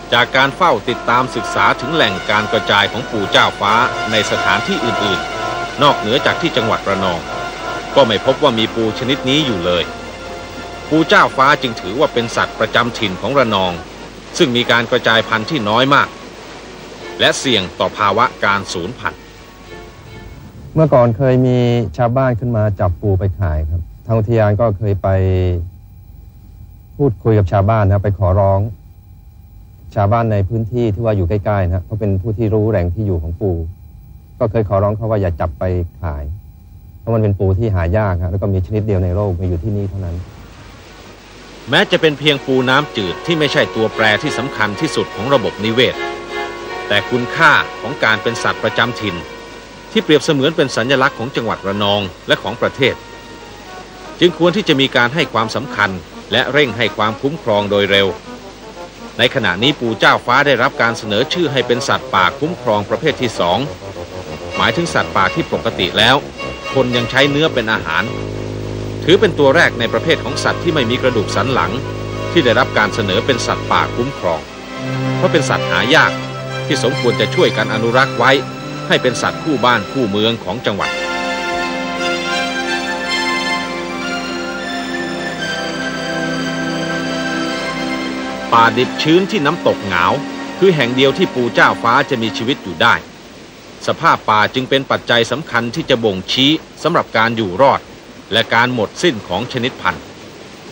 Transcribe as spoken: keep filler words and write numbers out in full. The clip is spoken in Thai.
จากการเฝ้าติดตามศึกษาถึงแหล่งการกระจายของปู่เจ้าฟ้าในสถานที่อื่นๆนอกเหนือจากที่จังหวัดระนองก็ไม่พบว่ามีปูชนิดนี้อยู่เลยปูเจ้าฟ้าจึงถือว่าเป็นสัตว์ประจำถิ่นของระนองซึ่งมีการกระจายพันธุ์ที่น้อยมากและเสี่ยงต่อภาวะการสูญพันธุ์เมื่อก่อนเคยมีชาวบ้านขึ้นมาจับปูไปขายครับทางอุทยานก็เคยไปพูดคุยกับชาวบ้านนะไปขอร้องชาวบ้านในพื้นที่ที่ว่าอยู่ใกล้ๆนะเขาเป็นผู้ที่รู้แหล่งที่อยู่ของปูก็เคยขอร้องเขาว่าอย่าจับไปขายเพราะมันเป็นปูที่หายากครับแล้วก็มีชนิดเดียวในโลกมีอยู่ที่นี่เท่านั้นแม้จะเป็นเพียงปูน้ำจืดที่ไม่ใช่ตัวแปรที่สำคัญที่สุดของระบบนิเวศแต่คุณค่าของการเป็นสัตว์ประจำถิ่นที่เปรียบเสมือนเป็นสัญลักษณ์ของจังหวัดระนองและของประเทศจึงควรที่จะมีการให้ความสำคัญและเร่งให้ความคุ้มครองโดยเร็วในขณะนี้ปูเจ้าฟ้าได้รับการเสนอชื่อให้เป็นสัตว์ป่าคุ้มครองประเภทที่สองหมายถึงสัตว์ป่าที่ปกติแล้วคนยังใช้เนื้อเป็นอาหารถือเป็นตัวแรกในประเภทของสัตว์ที่ไม่มีกระดูกสันหลังที่ได้รับการเสนอเป็นสัตว์ป่าคุ้มครองเพราะเป็นสัตว์หายากที่สมควรจะช่วยกันอนุรักษ์ไว้ให้เป็นสัตว์คู่บ้านคู่เมืองของจังหวัดป่าดิบชื้นที่น้ำตกหงาวคือแห่งเดียวที่ปูเจ้าฟ้าจะมีชีวิตอยู่ได้สภาพป่าจึงเป็นปัจจัยสำคัญที่จะบ่งชี้สำหรับการอยู่รอดและการหมดสิ้นของชนิดพันธุ์